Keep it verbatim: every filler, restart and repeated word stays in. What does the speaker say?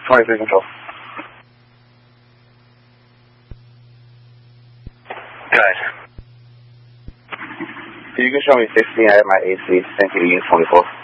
twenty-three control. Good. You can show me sixteen, I have my A C. Thank you to unit twenty-four.